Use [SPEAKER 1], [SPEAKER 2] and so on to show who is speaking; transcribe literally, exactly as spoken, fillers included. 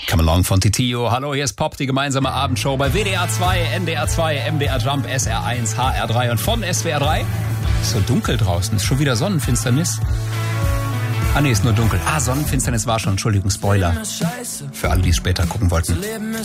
[SPEAKER 1] Come Along von Titio. Hallo, hier ist Pop, die gemeinsame Abendshow bei W D R zwei, N D R zwei, M D R Jump, S R eins, H R drei und von S W R drei. Ist so dunkel draußen, ist schon wieder Sonnenfinsternis. Ah nee, ist nur dunkel. Ah, Sonnenfinsternis war schon, Entschuldigung, Spoiler. Für alle, die es später gucken wollten.